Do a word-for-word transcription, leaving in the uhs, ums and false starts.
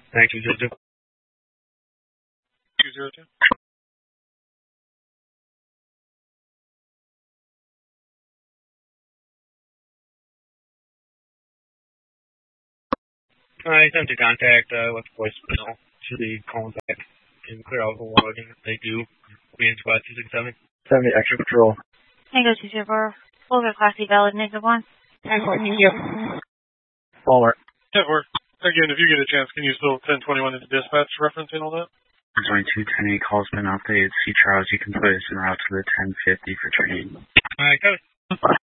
Thank you, Georgia. two zero two. Alright, time to contact, uh, what's voicemail. Should be calling back and clear out the logging. They do. Queen Squad two six seven. seventy extra patrol. Tango two zero four. Full classy valid negative one. Walmart. ten four. Again, if you get a chance, can you still ten twenty-one into dispatch referencing all that? twenty-two ten eight call's been updated. See Charles, you can put us en route to the ten fifty for training. Alright, copy.